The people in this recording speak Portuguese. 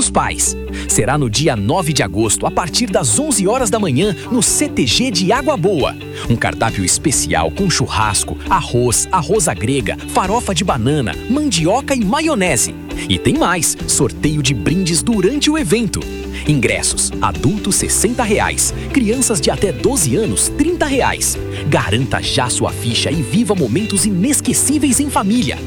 dos Pais. Será no dia 9 de agosto, a partir das 11 horas da manhã, no CTG de Água Boa. Um cardápio especial com churrasco, arroz à grega, farofa de banana, mandioca e maionese. E tem mais, sorteio de brindes durante o evento. Ingressos, adultos R$60, crianças de até 12 anos R$30. Garanta já sua ficha e viva momentos inesquecíveis em família.